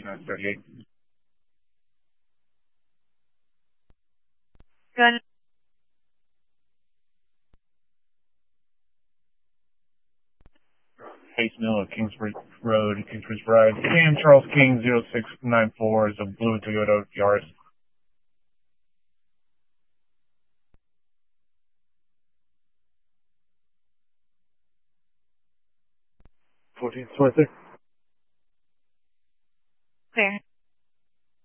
3938. Gun. Face Mill of Kingsbridge Road, Kingsbridge Bride. Sam Charles King 0694 is a blue Toyota Yaris. 14th, 23rd.